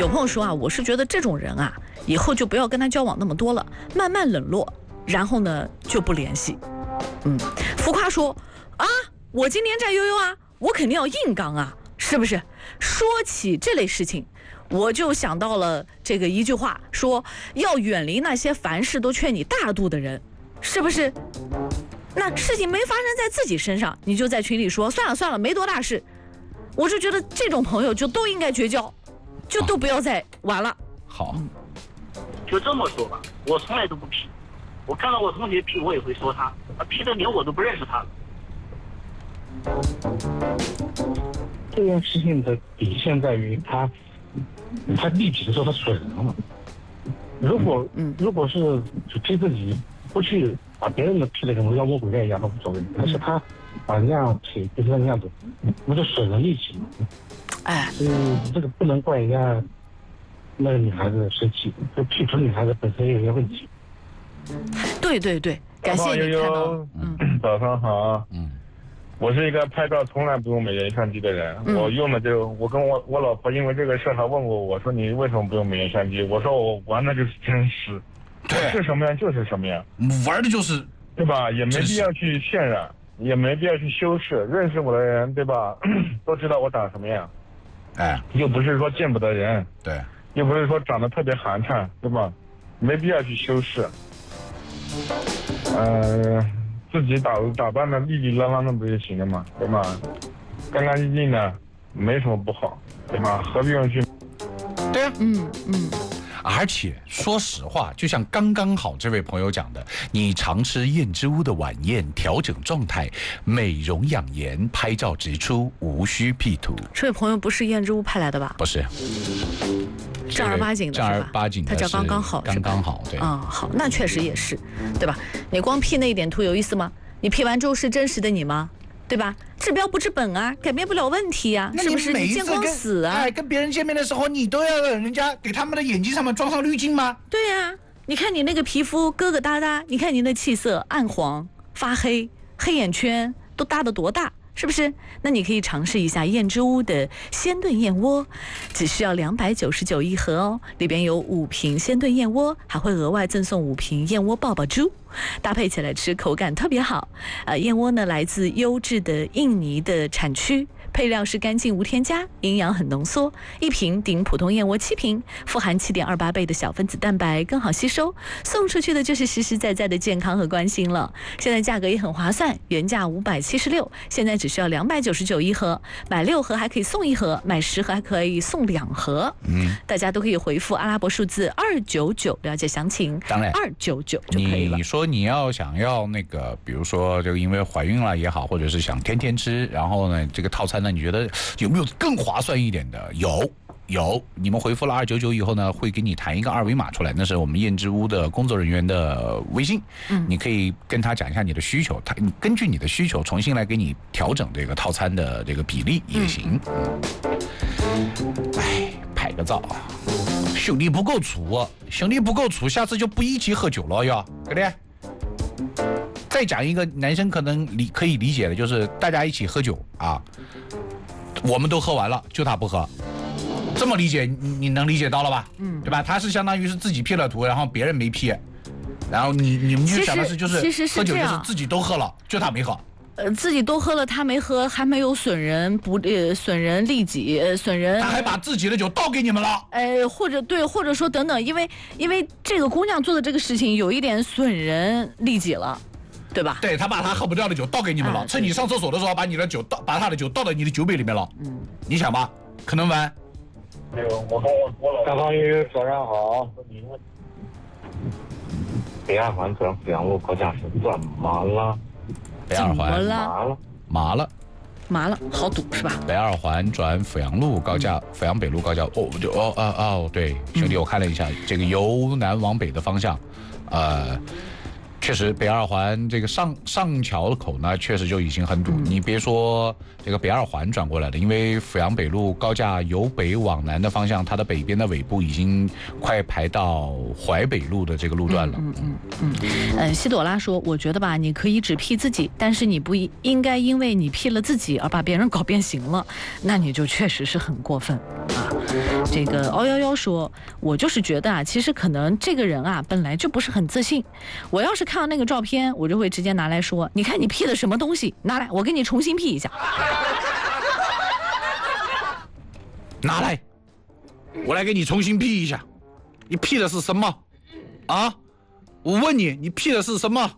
有朋友说啊，我是觉得这种人啊，以后就不要跟他交往那么多了，慢慢冷落，然后呢就不联系。浮夸说啊，我今年战悠悠啊，我肯定要硬刚啊，是不是？说起这类事情，我就想到了这个一句话，说要远离那些凡事都劝你大度的人，是不是？那事情没发生在自己身上，你就在群里说算了算了，没多大事。我就觉得这种朋友就都应该绝交，就都不要再玩了。 好， 就这么说吧，我从来都不 P， 我看到我同学 P， 我也会说他，P 的连我都不认识他了。 这件事情的底线在于他利己的时候他损人了。如果是只 P 自己，不去把别人的 P 的跟妖魔鬼怪一样都无所谓，但是他把人家 P 就是那样子，不就损人利己吗？所以这个不能怪人家那个女孩子生气，就 P 图女孩子本身有些问题。 对对对，感谢你看到。 早上好。我是一个拍照从来不用美颜相机的人，我用的我跟我老婆因为这个事，她问过我说你为什么不用美颜相机？我说我玩的就是真实，是什么样就是什么样， 玩的就是对吧？也没必要去渲染，也没必要去修饰。认识我的人对吧，都知道我长什么样，又不是说见不得人， 对， 又不是说长得特别寒碜，对吧？没必要去修饰。自己打扮的利利落落的不就行了嘛，对吧？干干净净的，没什么不好，对吧？何必用去？ 对啊，而且说实话，就像刚刚好这位朋友讲的，你常吃燕之屋的晚宴，调整状态，美容养颜，拍照直出，无需 P 图。 这位朋友不是燕之屋派来的吧？ 不是。 正儿八经的是吧？ 正儿八经的， 他叫刚刚好， 刚刚好，对。 好，那确实也是，对吧？你光 P 那一点图有意思吗？你 P 完之后是真实的你吗？对吧？治标不治本啊，改变不了问题啊，是不是？你见光死啊！ 跟别人见面的时候，你都要人家给他们的眼睛上面装上滤镜吗？ 对呀，你看你那个皮肤疙疙瘩瘩，你看你的气色暗黄发黑，黑眼圈都搭得多大。是不是？那你可以尝试一下燕之屋的鲜炖燕窝，只需要299一盒哦，里边有5瓶鲜炖燕窝，还会额外赠送5瓶燕窝爆爆珠，搭配起来吃口感特别好。燕窝呢来自优质的印尼的产区，配料是干净无添加，营养很浓缩，一瓶顶普通燕窝7瓶，富含7.28倍的小分子蛋白，更好吸收。送出去的就是实实在在的健康和关心了。现在价格也很划算，原价576，现在只需要299一盒，买6盒还可以送1盒，买10盒还可以送2盒。大家都可以回复阿拉伯数字299了解详情。 当然 299就可以了。 你说你想要那个，比如说就因为怀孕了也好，或者是想天天吃，然后呢这个套餐呢，你觉得有没有更划算一点的？有，你们回复了299以后呢，会给你弹一个2维码出来，那是我们燕之屋的工作人员的微信，你可以跟他讲一下你的需求，他根据你的需求重新来给你调整这个套餐的这个比例也行。拍个照啊，兄弟不够粗，下次就不一起喝酒了哟，对不对？再讲一个男生可能可以理解的，就是大家一起喝酒啊，我们都喝完了，就他不喝。这么理解，你能理解到了吧？对吧？他是相当于是自己 P 了图，然后别人没 P， 然后你们就想的是就是喝酒就是自己都喝了，就他没喝。 自己都喝了，他没喝，还没有损人利己，损人。 他还把自己的酒倒给你们了。 或者说等等，因为这个姑娘做的这个事情有一点损人利己了。对吧？ 对，他把他喝不掉的酒倒给你们了，趁你上厕所的时候把他的酒倒到你的酒杯里面了。你想吧，可能玩。 刚刚早上好。北二环转阜阳路高架是怎么了？ 北二环麻了， 好堵是吧？ 北二环转阜阳路高架，阜阳北路高架，对，兄弟，我看了一下，这个由南往北的方向，确实，北二环这个上桥口呢，确实就已经很堵。你别说这个北二环转过来的，因为阜阳北路高架由北往南的方向，它的北边的尾部已经快排到淮北路的这个路段了。 西朵拉说，我觉得吧，你可以只 P 自己，但是你不应该因为你 P 了自己而把别人搞变形了，那你就确实是很过分啊。 这个凹11说，我就是觉得啊，其实可能这个人啊本来就不是很自信。我要是看到那个照片，我就会直接拿来说，你看你 P 的什么东西，拿来我给你重新 P 一下。 拿来，我来给你重新 P 一下。你 P 的是什么？啊？我问你，你 P 的是什么？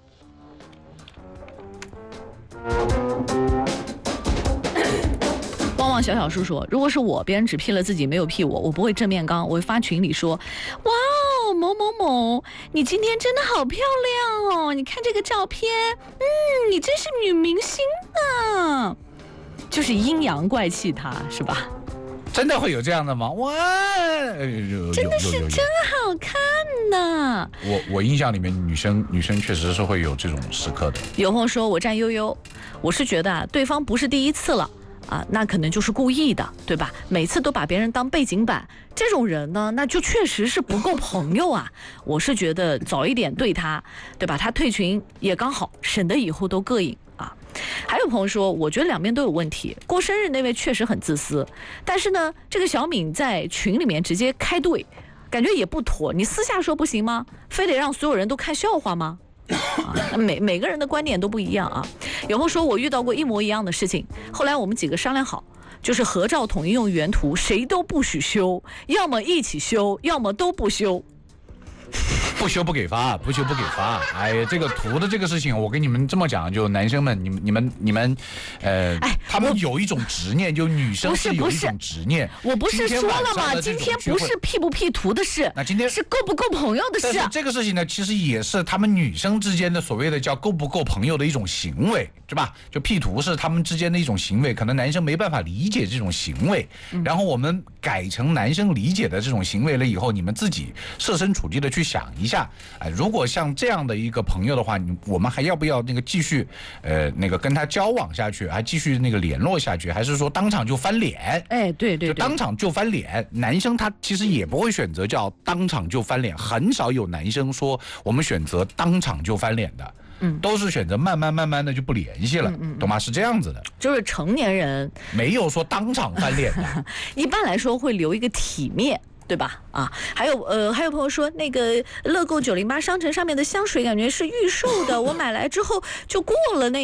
旺旺小叔说，如果是我，别人只 P 了自己没有 P 我，我不会正面刚，我会发群里说，哇哦某某某，你今天真的好漂亮哦，你看这个照片，你真是女明星啊，就是阴阳怪气他是吧？ 真的会有这样的吗？哇， 真的是真好看呐！ 我印象里面，女生确实是会有这种时刻的。 有朋友说我站悠悠，我是觉得啊，对方不是第一次了啊，那可能就是故意的，对吧？每次都把别人当背景板，这种人呢，那就确实是不够朋友啊。我是觉得早一点对他，对吧？他退群也刚好，省得以后都膈应啊。还有朋友说，我觉得两边都有问题。过生日那位确实很自私，但是呢，这个小敏在群里面直接开队，感觉也不妥。你私下说不行吗？非得让所有人都看笑话吗？每个人的观点都不一样啊。有朋友说我遇到过一模一样的事情，后来我们几个商量好，就是合照统一用原图，谁都不许修，要么一起修，要么都不修。 不修不给发，不修不给发。哎呀，这个图的这个事情，我跟你们这么讲，就男生们，你们，他们有一种执念，就女生是有一种执念。 我不是说了吗？今天不是 P 不 P 图的事， 那今天是够不够朋友的事。 但是这个事情呢，其实也是他们女生之间的所谓的叫够不够朋友的一种行为，对吧？就 P 图是他们之间的一种行为，可能男生没办法理解这种行为，然后我们改成男生理解的这种行为了以后，你们自己设身处地的去想一下，如果像这样的一个朋友的话，我们还要不要那个继续那个跟他交往下去，还继续那个联络下去，还是说当场就翻脸？ 哎，对， 就当场就翻脸。男生他其实也不会选择叫当场就翻脸，很少有男生说我们选择当场就翻脸的。都是选择慢慢的就不联系了，懂吗？是这样子的， 就是成年人没有说当场翻脸的， 一般来说会留一个体面，对吧？啊，还有朋友说，那个乐购908商城上面的香水感觉是预售的，我买来之后就过了那